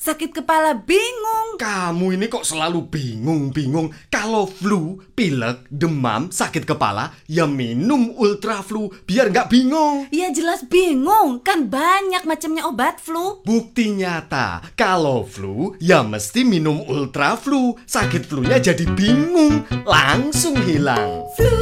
sakit kepala bingung. Kamu ini kok selalu bingung-bingung. Kalau flu, pilek, demam, sakit kepala, ya minum Ultra Flu biar nggak bingung. Ya jelas bingung, kan banyak macamnya obat flu. Bukti nyata, kalau flu, ya mesti minum Ultra Flu. Sakit flunya jadi bingung, langsung hilang.